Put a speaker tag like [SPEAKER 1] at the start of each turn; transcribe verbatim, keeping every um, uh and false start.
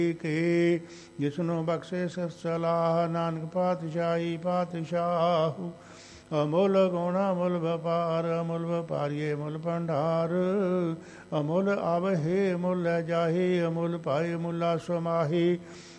[SPEAKER 1] ਕੇ ਜਿਸਨੂੰ ਬਖਸ਼ੇ ਸਿਫਤ ਸਲਾਹ ਨਾਨਕ ਪਾਤਸ਼ਾਹੀ ਪਾਤਸ਼ਾਹੂ ਅਮੁੱਲ ਗੁਣ ਅਮੁੱਲ ਵਪਾਰ ਅਮੁੱਲ ਵਪਾਰੀਏ ਮੁੱਲ ਭੰਡਾਰ ਅਮੁੱਲ ਆਵਹੇ ਮੁੱਲ ਜਾਹੇ ਅਮੁੱਲ ਪਾਏ ਮੁੱਲਾ ਸਮਾਹੀ